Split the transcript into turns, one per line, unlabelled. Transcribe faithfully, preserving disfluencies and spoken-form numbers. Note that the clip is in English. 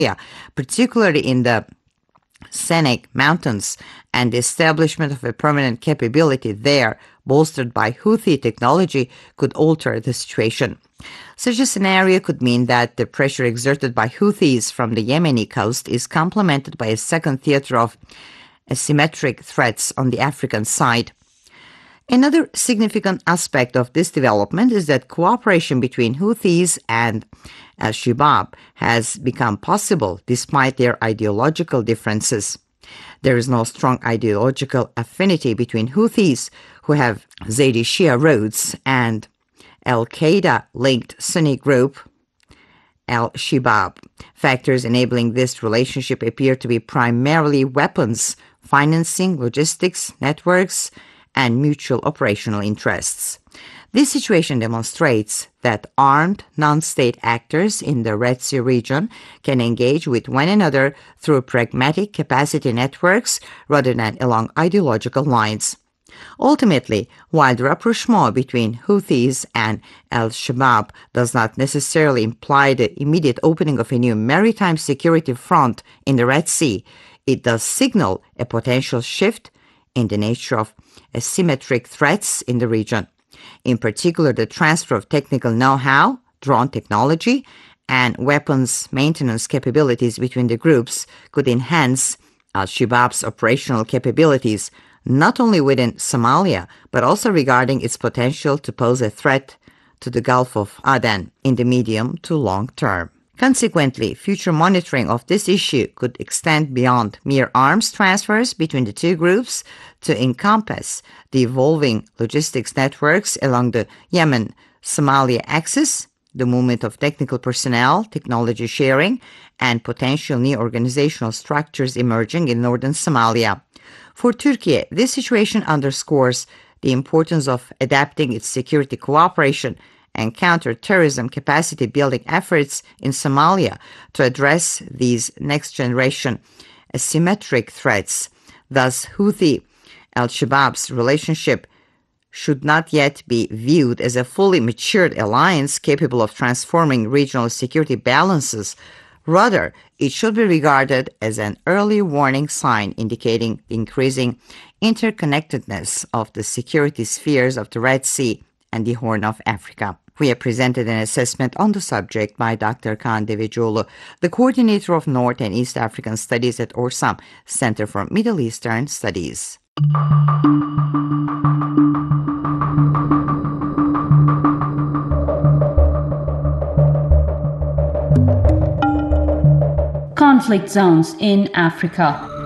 particularly in the Senec Mountains, and the establishment of a permanent capability there, bolstered by Houthi technology, could alter the situation. Such a scenario could mean that the pressure exerted by Houthis from the Yemeni coast is complemented by a second theater of asymmetric threats on the African side. Another significant aspect of this development is that cooperation between Houthis and al-Shabaab has become possible despite their ideological differences. There is no strong ideological affinity between Houthis, who have Zaydi Shia roots, and al-Qaeda-linked Sunni group al-Shabaab. Factors enabling this relationship appear to be primarily weapons, financing, logistics, networks, and mutual operational interests. This situation demonstrates that armed non-state actors in the Red Sea region can engage with one another through pragmatic capacity networks rather than along ideological lines. Ultimately, while the rapprochement between Houthis and al-Shabaab does not necessarily imply the immediate opening of a new maritime security front in the Red Sea, it does signal a potential shift in the nature of asymmetric threats in the region. In particular, the transfer of technical know-how, drone technology, and weapons maintenance capabilities between the groups could enhance al-Shabaab's operational capabilities, not only within Somalia, but also regarding its potential to pose a threat to the Gulf of Aden in the medium to long term. Consequently, future monitoring of this issue could extend beyond mere arms transfers between the two groups to encompass the evolving logistics networks along the Yemen-Somalia axis, the movement of technical personnel, technology sharing, and potential new organizational structures emerging in northern Somalia. For Turkey, this situation underscores the importance of adapting its security cooperation and counter-terrorism capacity-building efforts in Somalia to address these next-generation asymmetric threats. Thus, Houthi-al-Shabaab's relationship should not yet be viewed as a fully matured alliance capable of transforming regional security balances. Rather, it should be regarded as an early warning sign indicating the increasing interconnectedness of the security spheres of the Red Sea and the Horn of Africa. We have presented an assessment on the subject by Doctor Kaan Devecioğlu, the coordinator of North and East African Studies at Orsam, Center for Middle Eastern Studies.
Conflict zones in Africa.